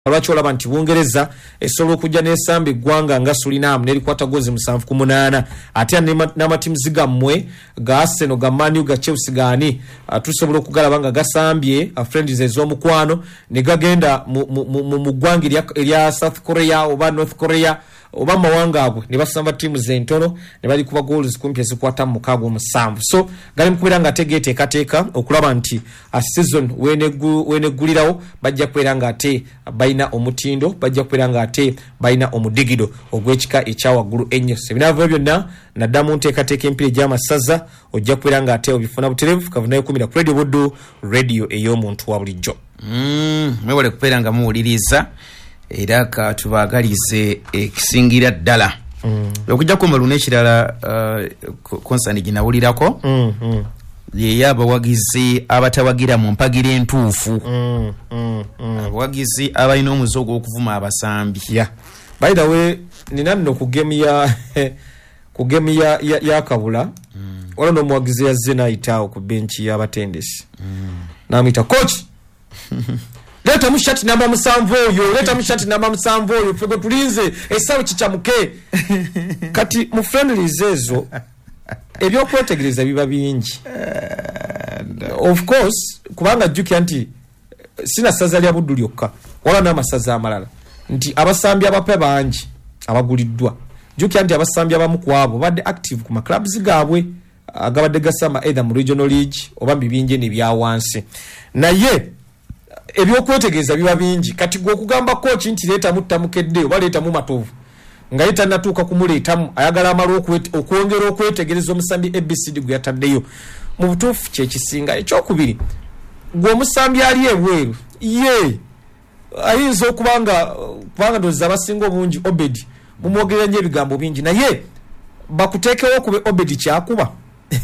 Lwaki olaba nti Bungereza esobola okujja n'esamba eggwanga nga Suriname n'erikwata gozi 7-8 ate n'amatimu zigammwe ga Arsenal ga Man U ga Chelsea gaani tusobola okugalaba nga gasambye friendlies ez'omukwano ne gagenda mu ggwanga erya South Korea oba North Korea oba mawanga agwe ne basamba timu zentono ne bali kuba goals kumpi ezikwata mu 7 so gali mukubira nga tegeteekateeka okulaba nti a season wenegulirawo bajja kwera nga ate baina omutindo bajja kwera nga ate baina omudigido ogw'ekika ekyawaggulu ennyo sebinava byonna naddamu nteekateeka empira egy'amasaza ojja kwera nga ate obifuna buterevu kavunayo 10 ku Radio Buddu radio ey'omuntu wa bulijjo mwewale kubeera nga muwuliriza era ka tubagalize ekisingira ddala okujjako maluna ekirala konsani ginawulirako ye abawagizi abatawagira mu mpagira entuufu abawagizi abalina omuzogo okuvuma abasambi by the way nina nno ku gemu ya kabula wala n'omuwagizi yazze n'ayitaawo ku benchi y'abatendesi n'amuyita coach leta mushati namba 7 oyo fego tulinze esawo kichamuke kati mu friendlies ezo ebyokwetegereza biba bingi of course kubanga jjukya nti sina saza lya Buddu lyokka wala n'amasaza amalala nti abasambi abape bangi abaguliddwa jjukya nti abasambi abamu kwabo badde active ku clubs gaabwe agabadde gasama either mu regional league oba bibinje ne bya wansi naye ebyokwetegereza biba bingi kati gwe okugamba coach nti leta muttamukedde oba leta mu matovu nga yita natuuka kumuleetamu ayagala amala okwongera okwetegereza omusambi ABCD gwe yataddeyo mu butuufu kyekisinga ekyokubiri gwe omusambi ali ebweru ye ayinza okubanga ndoza abasinga obungi Obedi mumwogerera nnyo ebigambo bingi naye bakuteekewo okube Obedi kyakuba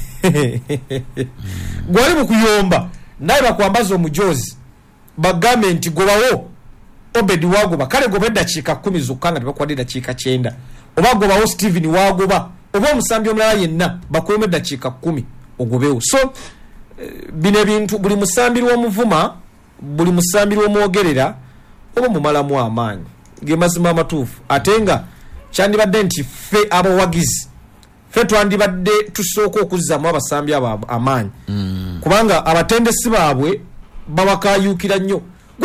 gwali mu kuyomba naye bakwambaza omujozi bagambe nti gobawo Obedi wagoba kale goba eddakiika 10 zokka nga tebakwadde eddakiika 9 oba gobawo Steven wagoba oba omusambi omulala yenna bakwemu eddakiika 10 ogobewo so bino ebintu buli musambi w'omuvuma buli musambi w'omwogerera oba mumalamu amaanyi ge mazima amatuufu ate nga kyandibadde nti ffe abawagizi ffe twandibadde tusooka okuzzaamu abasambi abo amaanyi kubanga abatendesi baabwe babakayuukira nnyo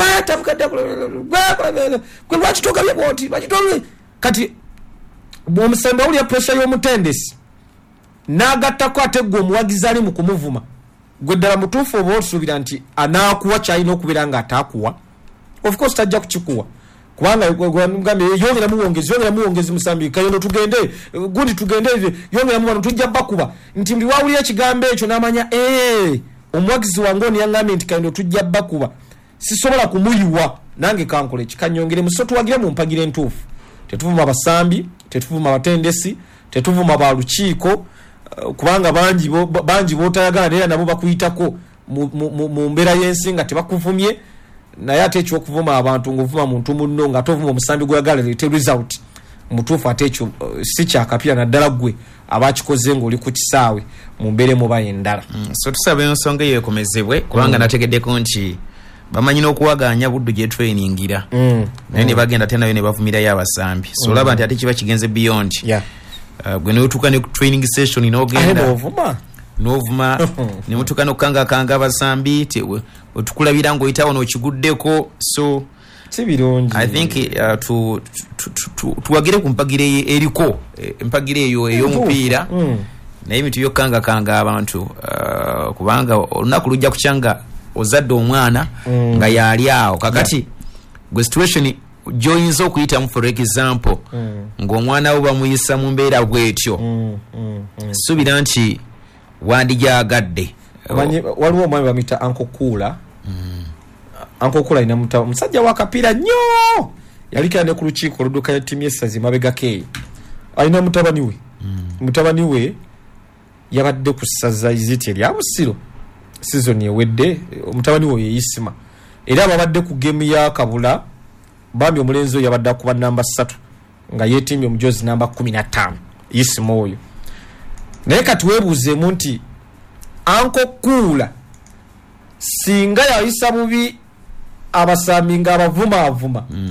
lwakitogabye bwoti kati bw'omusambi awulira pressure y'omutendesi n'agattako ate gwe omuwagizi ali mu kumuvuma gwe ddala mutuufu oba osuubira nti anaakuwa kyalina okubeera nga ataakuwa of course tajja kukikuwa kubanga yongera muwongezi musambi kayono tugende gundi tugende yongera mu bano tujja bakuba nti mbi wawulira ekigambo ekyo n'amanya omuwagizi wange oni yaŋŋambye nti kayono tujja bakuba sisobola kumuyiwa nange kankole kikanyongere muso tuwagire mu mpagira entuufu tetuvuma abasambi tetuvuma abatendesi tetuvuma balukiiko kubanga bangi bootayagala era nabo bakuyitako mu mbeera y'ensi nga tebakuvumye naye ate ekyokuvuma abantu ng'ovuma muntu munno nga tovuma omusambi gweyagala leete result mutuufu ate ekyo si kyakapira naddala ggwe abakikoze ng'oli ku kisaawe mu mbeere muba endala so tusaba ensonga eyo ekomezebwe kubanga nategeddeko nti bamanyi n'okuwaganya Buddu gye trainingira naye ne bagenda ate nayo ne bavumirayo abasambi so olaba nti ate kiba kigenze beyond gwe neotuuka ne training session n'ogenda n'ovuma ne mutuuka n'okukangakanga abasambi otukulabira ng'oyitawo n'okiguddeko so si birungi I think tuwagire ku mpagira eriko empagira eyo ey'omupiira naye emintu by'okukangakanga abantu kubanga olunaku lujja kukyanga ozadde omwana nga yali awo kakati gwe situation gy'oyinza okuyitamu for example ng'omwana wo bamuyisa mu mbeera bw'etyo suubira nti wandijaagadde waliwo omwami bamuyita Uncle Kula Uncle Kula alina musajja wa kapiira nnyo yalikira ne ku lukiiko oludduka ya ttiimu y'essaza emabegako eyo alina mutabani we yabadde ku ssaza iziti erya Busiro season ewedde omutabani we yeyisima era babadde ku gemu ya kabula bambi omulenzi oyo yabadde akuba namba 3 nga yeetimbye omujozi namba 15 yisima oyo naye kati weebuuzeemu nti Uncle Kula singa yayisa bubi abasambi nga abavuma